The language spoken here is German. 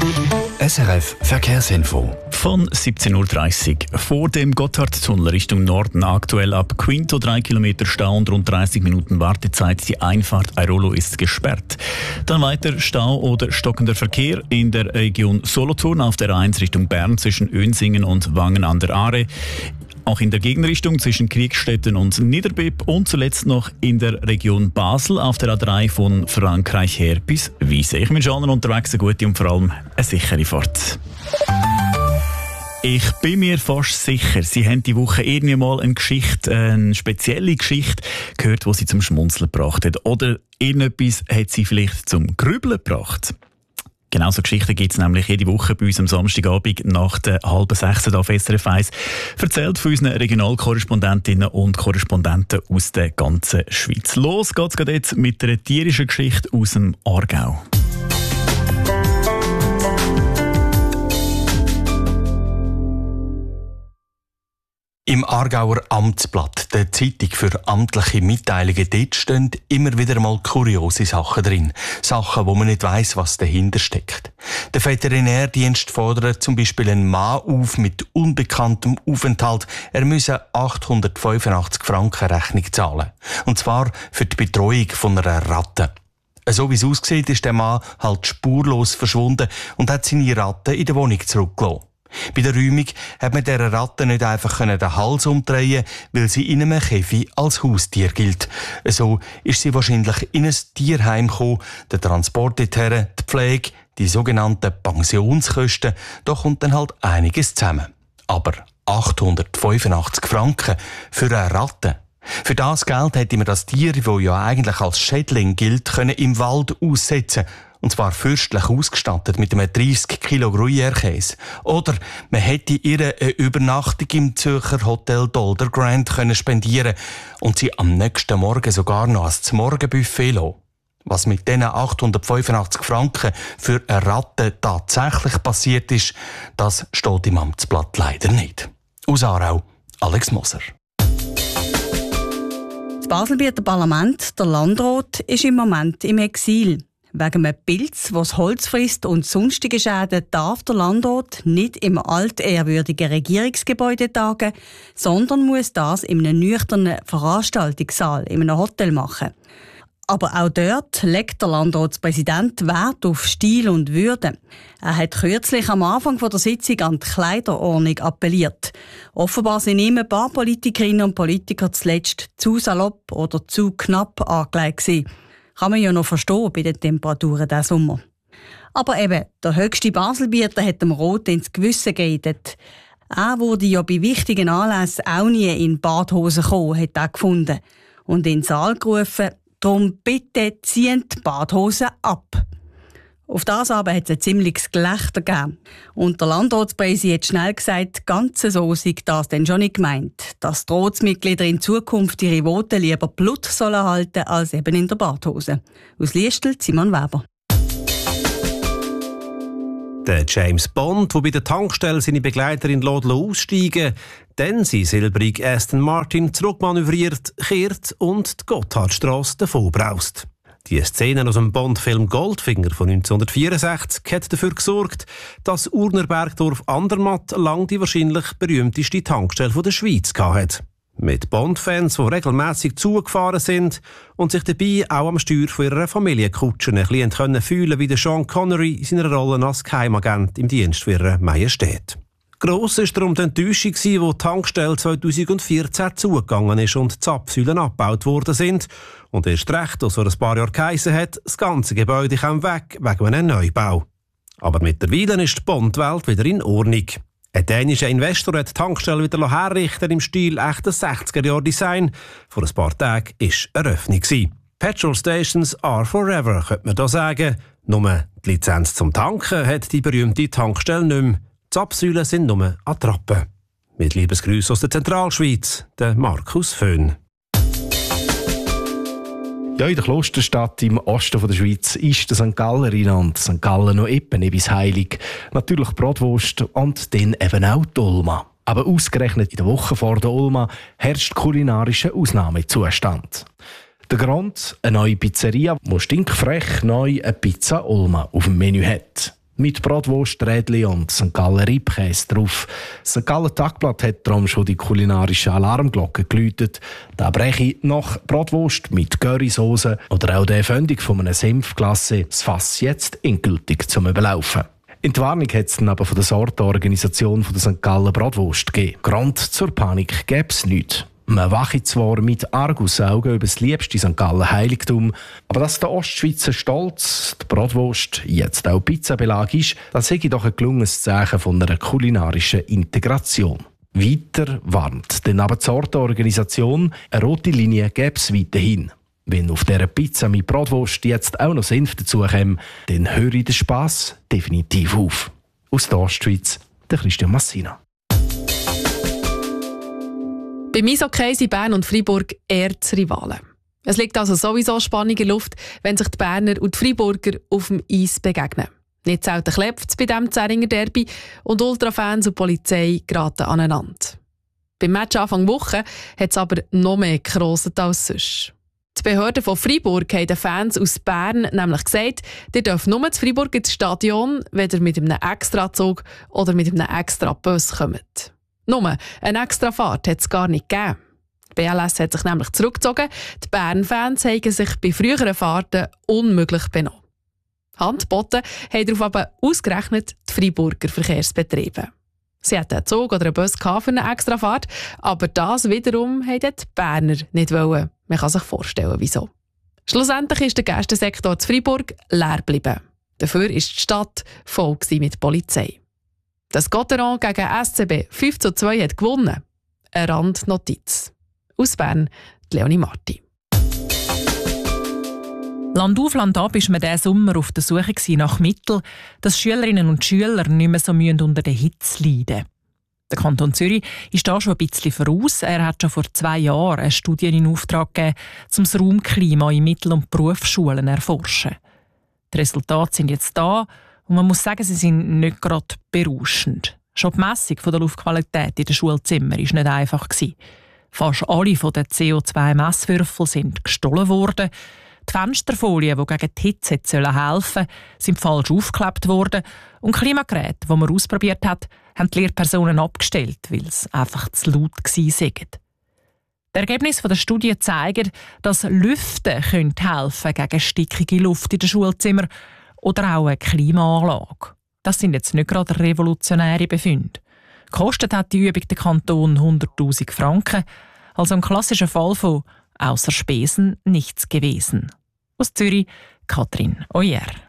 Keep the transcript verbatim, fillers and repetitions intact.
S R F Verkehrsinfo. Von siebzehn Uhr dreißig. Vor dem Gotthardtunnel Richtung Norden aktuell ab Quinto drei Kilometer Stau und rund dreißig Minuten Wartezeit. Die Einfahrt Airolo ist gesperrt. Dann weiter Stau oder stockender Verkehr in der Region Solothurn auf der A eins Richtung Bern zwischen Önsingen und Wangen an der Aare. Auch in der Gegenrichtung zwischen Kriegstetten und Niederbipp und zuletzt noch in der Region Basel auf der A drei von Frankreich her bis Wiese. Ich wünsche allen unterwegs eine gute und vor allem eine sichere Fahrt. Ich bin mir fast sicher, Sie haben die Woche irgendwie mal eine Geschichte, eine spezielle Geschichte gehört, die Sie zum Schmunzeln gebracht hat. Oder irgendetwas hat Sie vielleicht zum Grübeln gebracht. Genau so Geschichten gibt es nämlich jede Woche bei uns am Samstagabend nach der halben sechs auf S R F eins. Erzählt von unseren Regionalkorrespondentinnen und Korrespondenten aus der ganzen Schweiz. Los geht's gerade jetzt mit einer tierischen Geschichte aus dem Aargau. Im Aargauer Amtsblatt, der Zeitung für amtliche Mitteilungen, dort stehen immer wieder mal kuriose Sachen drin. Sachen, wo man nicht weiss, was dahinter steckt. Der Veterinärdienst fordert zum Beispiel einen Mann auf mit unbekanntem Aufenthalt. Er müsse achthundertfünfundachtzig Franken Rechnung zahlen. Und zwar für die Betreuung von einer Ratte. So wie es aussieht, ist der Mann halt spurlos verschwunden und hat seine Ratte in der Wohnung zurückgelassen. Bei der Räumung hat man dieser Ratte nicht einfach den Hals umdrehen, weil sie in einem Käfig als Haustier gilt. So ist sie wahrscheinlich in ein Tierheim gekommen. Der Transport dorthin, die Pflege, die sogenannten Pensionskosten, da kommt dann halt einiges zusammen. Aber achthundertfünfundachtzig Franken für eine Ratte. Für das Geld hätte man das Tier, das ja eigentlich als Schädling gilt, können im Wald aussetzen. Und zwar fürstlich ausgestattet mit einem dreißig Kilo Gruyère-Käse. Oder man hätte ihr eine Übernachtung im Zürcher Hotel Dolder Grand können spendieren und sie am nächsten Morgen sogar noch als Morgenbuffet lassen. Was mit diesen achthundertfünfundachtzig Franken für eine Ratte tatsächlich passiert ist, das steht im Amtsblatt leider nicht. Aus Aarau, Alex Moser. Das Baselbieter Parlament, der Landrat, ist im Moment im Exil. Wegen einem Pilz, der das Holz frisst und sonstige Schäden, darf der Landrat nicht im altehrwürdigen Regierungsgebäude tagen, sondern muss das in einem nüchternen Veranstaltungssaal in einem Hotel machen. Aber auch dort legt der Landratspräsident Wert auf Stil und Würde. Er hat kürzlich am Anfang der Sitzung an die Kleiderordnung appelliert. Offenbar sind ihm ein paar Politikerinnen und Politiker zuletzt zu salopp oder zu knapp angelegt gewesen. Kann man ja noch verstehen bei den Temperaturen diesen Sommer. Aber eben, der höchste Baselbieter hat dem Rot ins Gewissen geredet. Er wurde ja bei wichtigen Anlässen auch nie in Badhosen kommen, hat er gefunden. Und in den Saal gerufen, darum bitte ziehen die Badhosen ab. Auf das aber hat es ein ziemliches Gelächter gegeben. Und der Landratspräsident hat schnell gesagt, ganz so sei das denn schon nicht gemeint, dass die Ratsmitglieder in Zukunft ihre Voten lieber Blut sollen halten als eben in der Badhose. Aus Liestel, Simon Weber. Der James Bond, der bei der Tankstelle seine Begleiterin aussteigen lässt, dann sein silbrig Aston Martin zurückmanövriert, kehrt und die Gotthardstrasse davonbraust. Die Szene aus dem Bond-Film Goldfinger von neunzehnhundertvierundsechzig hat dafür gesorgt, dass Urner Bergdorf Andermatt lang die wahrscheinlich berühmteste Tankstelle der Schweiz hatte. Mit Bond-Fans, die regelmässig zugefahren sind und sich dabei auch am Steuer von ihrer Familienkutsche ein bisschen fühlen können, wie der Sean Connery in seiner Rolle als Geheimagent im Dienst für ihre Majestät. Gross war darum die Enttäuschung, als die Tankstelle zweitausendvierzehn zugegangen ist und die Zapfsäulen abgebaut worden sind. Und erst recht, als vor ein paar Jahren geheissen hat, das ganze Gebäude kam weg wegen einem Neubau. Aber mittlerweile ist die Bondwelt wieder in Ordnung. Ein dänischer Investor hat die Tankstelle wieder herrichten im Stil echtes sechziger-Jahr-Design. Vor ein paar Tagen war Eröffnung. Petrol Stations are forever, könnte man da sagen. Nur die Lizenz zum Tanken hat die berühmte Tankstelle nicht mehr. Die Zapfsäulen sind nur Attrappen. Mit Liebesgrüßen aus der Zentralschweiz, der Markus Föhn. Ja, in der Klosterstadt im Osten der Schweiz ist der Sankt Galler Rheinland. Sankt Gallen noch eben etwas heilig. Natürlich Bratwurst und dann eben auch die Olma. Aber ausgerechnet in der Woche vor der Olma herrscht kulinarischer Ausnahmezustand. Der Grund, eine neue Pizzeria, die stinkfrech neu eine Pizza Olma auf dem Menü hat. Mit Bratwurst, Rädli und Sankt Gallen Riebkäse drauf. Das Sankt Gallen Tagblatt hat darum schon die kulinarische Alarmglocke geläutet. Da breche nach Bratwurst mit Currysoße oder auch der Fündig von einem Senfglasse das Fass jetzt endgültig zum Überlaufen. In die Warnung hat es dann aber von der Sortenorganisation von der Sankt Gallen Bratwurst gegeben. Grund zur Panik gäbe es nichts. Man wache zwar mit Argusaugen über das liebste Sankt Gallen Heiligtum, aber dass der Ostschweizer Stolz, die Bratwurst, jetzt auch Pizzabelag ist, das sei doch ein gelungenes Zeichen von einer kulinarischen Integration. Weiter warnt denn aber die Sortenorganisation, eine rote Linie gäbe es weiterhin. Wenn auf dieser Pizza mit Bratwurst jetzt auch noch Senf dazukommt, dann höre ich den Spass definitiv auf. Aus der Ostschweiz, der Christian Massina. Beim Eishockey sind Bern und Freiburg Erzrivalen. Es liegt also sowieso Spannung in der Luft, wenn sich die Berner und die Freiburger auf dem Eis begegnen. Nicht selten klebt es bei diesem Zähringer Derby und Ultrafans und Polizei geraten aneinander. Beim Match Anfang Woche hat es aber noch mehr gerostet als sonst. Die Behörden von Freiburg haben den Fans aus Bern nämlich gesagt, ihr dürft nur zu Freiburg ins Stadion, wenn ihr mit einem Extrazug oder mit einem Extrabus kommt. Nur eine Extrafahrt hat es gar nicht gegeben. Die B L S hat sich nämlich zurückgezogen. Die Bern-Fans haben sich bei früheren Fahrten unmöglich benommen. Handboten haben darauf aber ausgerechnet die Freiburger Verkehrsbetriebe. Sie hatten einen Zug oder einen Bus für eine Extrafahrt, aber das wiederum wollten die Berner nicht wollen. Man kann sich vorstellen, wieso. Schlussendlich ist der Gästensektor zu Freiburg leer geblieben. Dafür war die Stadt voll mit Polizei. Das Gotteron gegen S C B fünf zu zwei hat gewonnen. Eine Randnotiz. Aus Bern, Leonie Marti. Land auf, Land ab war man diesen Sommer auf der Suche nach Mitteln, dass Schülerinnen und Schüler nicht mehr so unter der Hitze leiden. Der Kanton Zürich ist da schon ein bisschen voraus. Er hat schon vor zwei Jahren eine Studie in Auftrag gegeben, um das Raumklima in Mittel- und Berufsschulen zu erforschen. Die Resultate sind jetzt da und man muss sagen, sie sind nicht gerade berauschend. Schon die Messung der Luftqualität in den Schulzimmern war nicht einfach. Fast alle der C O zwei Messwürfel sind gestohlen worden. Die Fensterfolien, die gegen die Hitze helfen sollten, sind falsch aufgeklebt worden. Und Klimageräte, die man ausprobiert hat, haben die Lehrpersonen abgestellt, weil es einfach zu laut war. Die Ergebnisse der Studie zeigen, dass Lüften helfen könnte gegen stickige Luft in den Schulzimmern oder auch eine Klimaanlage. Das sind jetzt nicht gerade revolutionäre Befunde. Gekostet hat die Übung den Kanton hunderttausend Franken, also ein klassischer Fall von «Außer Spesen nichts gewesen». Aus Zürich, Katrin Oyer.